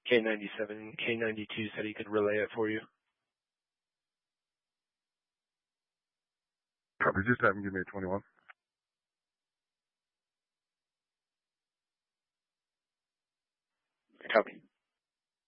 K97. K92 said he could relay it for you. Copy, just have him give me a 21. Copy.